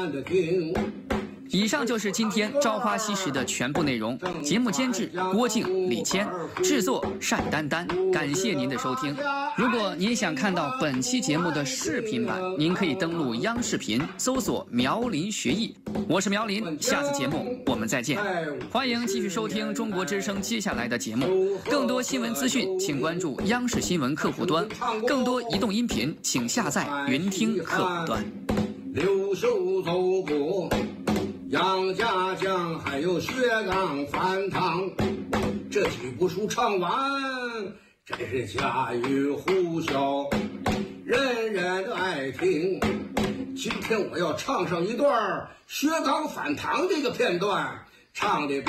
的听。 以上就是今天《朝花夕拾》的全部内容。节目监制郭靖、李谦，制作单丹丹。感谢您的收听。如果您想看到本期节目的视频版，您可以登录央视频搜索“苗林学艺”。我是苗林，下次节目我们再见。欢迎继续收听中国之声接下来的节目。更多新闻资讯，请关注央视新闻客户端。更多移动音频，请下载云听客户端。 刘秀走过杨家将，还有薛刚翻汤，这几部书唱完，真是家喻户晓，人人都爱听。今天我要唱上一段薛刚反唐这个片段，唱的